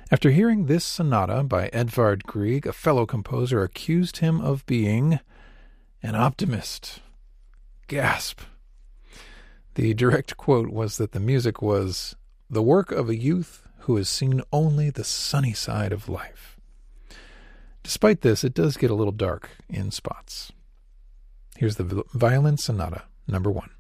After hearing this sonata by Edvard Grieg, a fellow composer accused him of being an optimist. Gasp. The direct quote was that the music was the work of a youth who has seen only the sunny side of life. Despite this, it does get a little dark in spots. Here's the Violin Sonata, number 1.